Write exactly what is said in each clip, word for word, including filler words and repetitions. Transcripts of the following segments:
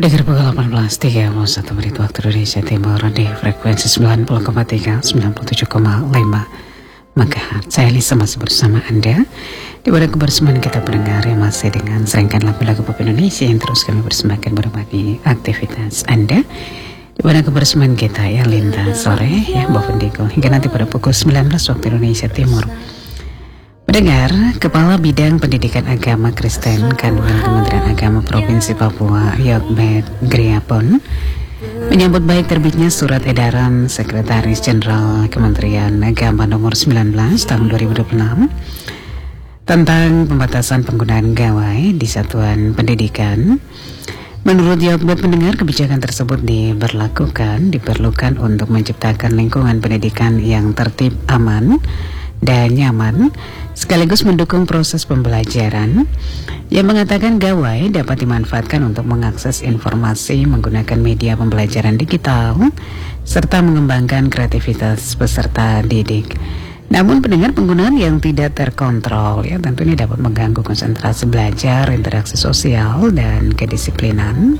Dengar pukul delapan belas tiga puluh satu menit waktu Indonesia Timur di frekuensi sembilan puluh koma tiga, sembilan puluh tujuh koma lima megahertz. Saya Lisa masih bersama Anda di pada kebersamaan kita pendengar yang masih dengan serangkaian lagu-lagu pop Indonesia yang terus kami persembahkan berbagi aktivitas Anda di pada kebersamaan kita yang lintas sore ya Bapak Digo hingga nanti pada pukul sembilan belas waktu Indonesia Timur. Mendengar, Kepala Bidang Pendidikan Agama Kristen Kandungan Kementerian Agama Provinsi Papua, Yokbed Griapon, menyambut baik terbitnya Surat Edaran Sekretaris Jenderal Kementerian Agama Nomor sembilan belas Tahun dua ribu dua puluh enam tentang pembatasan penggunaan gawai di satuan pendidikan. Menurut Yokbed, mendengar kebijakan tersebut diberlakukan diperlukan untuk menciptakan lingkungan pendidikan yang tertib, aman, dan nyaman, sekaligus mendukung proses pembelajaran. Yang mengatakan gawai dapat dimanfaatkan untuk mengakses informasi menggunakan media pembelajaran digital serta mengembangkan kreativitas peserta didik. Namun pendengar, penggunaan yang tidak terkontrol ya tentunya dapat mengganggu konsentrasi belajar, interaksi sosial, dan kedisiplinan.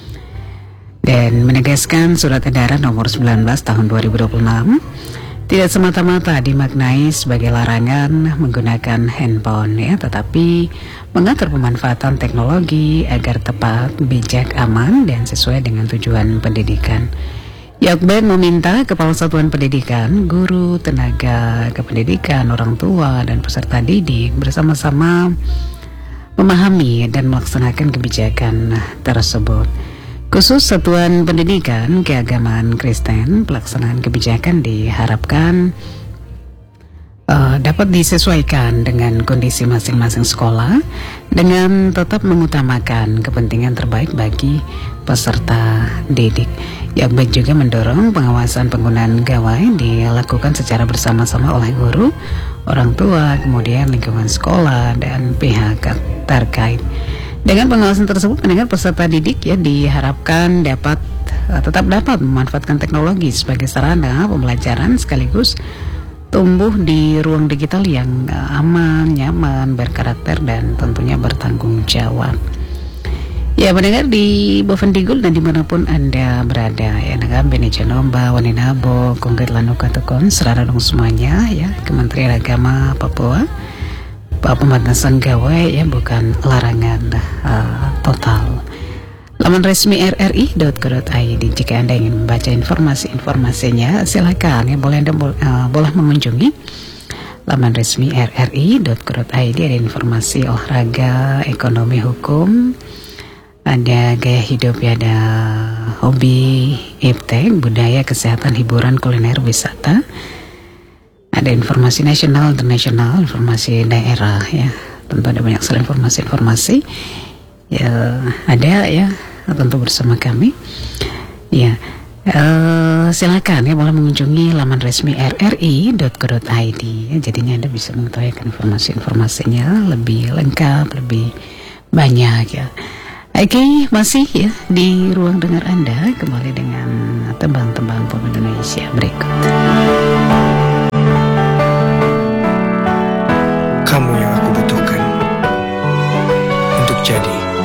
Dan menegaskan Surat Edaran Nomor sembilan belas Tahun dua ribu dua puluh enam tidak semata-mata dimaknai sebagai larangan menggunakan handphone ya, tetapi mengatur pemanfaatan teknologi agar tepat, bijak, aman, dan sesuai dengan tujuan pendidikan. Yokbed meminta Kepala Satuan Pendidikan, guru, tenaga kependidikan, orang tua, dan peserta didik bersama-sama memahami dan melaksanakan kebijakan tersebut. Khusus Satuan Pendidikan Keagamaan Kristen, pelaksanaan kebijakan diharapkan uh, dapat disesuaikan dengan kondisi masing-masing sekolah dengan tetap mengutamakan kepentingan terbaik bagi peserta didik. Yokbed juga mendorong pengawasan penggunaan gawai dilakukan secara bersama-sama oleh guru, orang tua, kemudian lingkungan sekolah, dan pihak terkait. Dengan pengawasan tersebut, pendengar peserta didik ya diharapkan dapat uh, tetap dapat memanfaatkan teknologi sebagai sarana pembelajaran sekaligus tumbuh di ruang digital yang uh, aman, nyaman, berkarakter, dan tentunya bertanggung jawab. Ya, pendengar di Bovendigul dan dimanapun Anda berada ya, negara Beneja Nomba, Waninabo, Kongket Lanuka Tukon, serana dong semuanya ya, Kementerian Agama Papua. Pembatasan gawai ya bukan larangan uh, total. Laman resmi r r i dot co dot i d jika Anda ingin membaca informasi-informasinya silakan ya, boleh Anda uh, boleh mengunjungi laman resmi r r i dot co dot i d. Ada informasi olahraga, ekonomi, hukum, ada gaya hidup ya, ada hobi, iptek, budaya, kesehatan, hiburan, kuliner, wisata. Ada informasi nasional, internasional, informasi daerah ya. Tentu ada banyak sekali informasi-informasi ya, ada ya, tentu bersama kami. Ya, uh, silakan ya boleh mengunjungi laman resmi r r i dot co dot i d. Ya, jadinya Anda bisa mengetahui informasi-informasinya lebih lengkap, lebih banyak ya. Oke, masih ya di ruang dengar Anda kembali dengan tembang-tembang pop Indonesia berikut. Kamu yang aku butuhkan untuk jadi